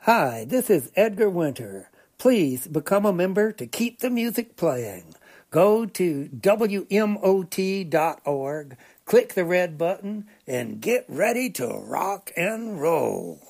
Hi, this is Edgar Winter. Please become a member to keep the music playing. Go to WMOT.org, click the red button, and get ready to rock and roll.